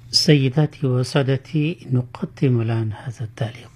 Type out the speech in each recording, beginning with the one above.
سيداتي وسادتي، نقدم الآن هذا التعليق.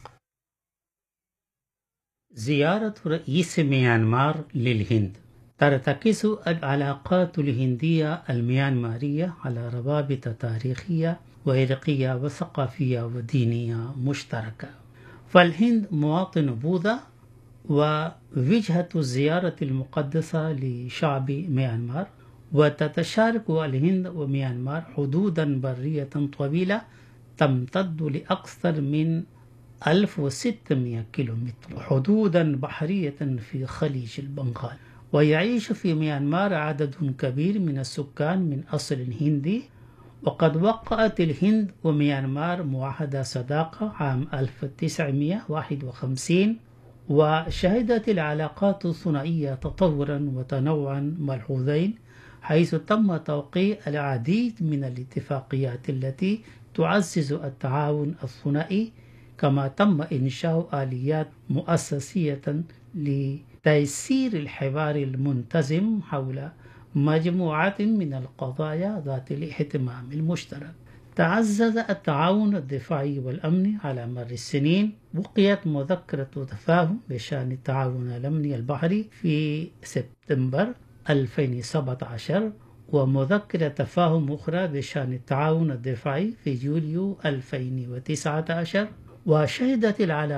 زيارة رئيس ميانمار للهند. ترتكز العلاقات الهندية الميانمارية على روابط تاريخية وعرقية وثقافية ودينية مشتركة. فالهند مواطن بوذا، ووجهة الزيارة المقدسة لشعب ميانمار، وتتشارك الهند وميانمار حدودا برية طويلة تمتد لأكثر من 1600 كيلومتر، حدودا بحرية في خليج البنغال. ويعيش في ميانمار عدد كبير من السكان من أصل هندي، وقد وقعت الهند وميانمار معاهدة صداقة عام 1951، وشهدت العلاقات الثنائية تطورا وتنوعا ملحوظين، حيث تم توقيع العديد من الاتفاقيات التي تعزز التعاون الثنائي، كما تم إنشاء آليات مؤسسية لتيسير الحوار المنتظم حول مجموعة من القضايا ذات الاهتمام المشترك. تعزز التعاون الدفاعي والأمني على مر السنين. بقيت مذكرة تفاهم بشأن التعاون الأمني البحري في سبتمبر 2017، ومذكرة تفاهم أخرى بشأن التعاون الدفاعي في يوليو 2019، وشهدت العلاقات